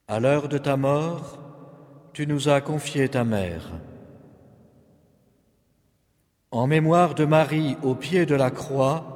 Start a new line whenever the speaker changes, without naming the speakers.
À l'heure de ta mort, tu nous as confié ta mère. En mémoire de Marie au pied de la croix,